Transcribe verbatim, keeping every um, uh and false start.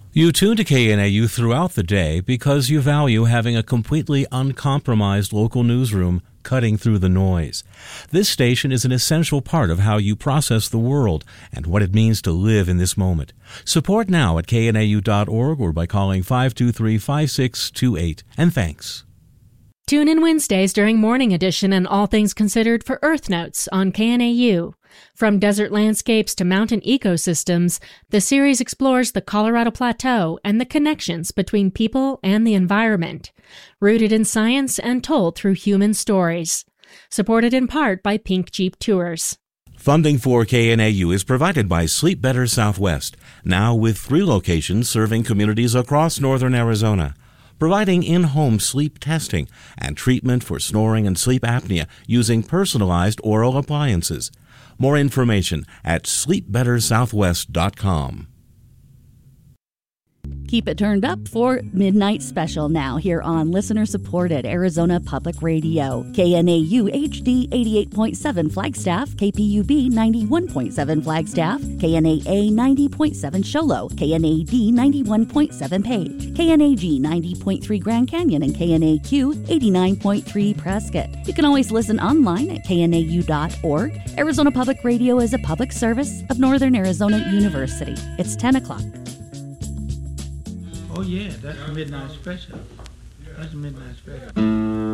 You tune to K N A U throughout the day because you value having a completely uncompromised local newsroom cutting through the noise. This station is an essential part of how you process the world and what it means to live in this moment. Support now at K N A U dot org or by calling five two three, five six two eight. And thanks. Tune in Wednesdays during Morning Edition and All Things Considered for Earth Notes on K N A U. From desert landscapes to mountain ecosystems, the series explores the Colorado Plateau and the connections between people and the environment, rooted in science and told through human stories. Supported in part by Pink Jeep Tours. Funding for K N A U is provided by Sleep Better Southwest, now with three locations serving communities across northern Arizona, providing in-home sleep testing and treatment for snoring and sleep apnea using personalized oral appliances. More information at sleep better southwest dot com. Keep it turned up for Midnight Special now here on listener-supported Arizona Public Radio. K N A U H D eighty-eight point seven Flagstaff, K P U B ninety-one point seven Flagstaff, K N A A ninety point seven Show Low, K N A D ninety-one point seven Page, K N A G ninety point three Grand Canyon, and K N A Q eighty-nine point three Prescott. You can always listen online at K N A U dot org. Arizona Public Radio is a public service of Northern Arizona University. It's ten o'clock. Oh yeah, that's a midnight special. That's a midnight special.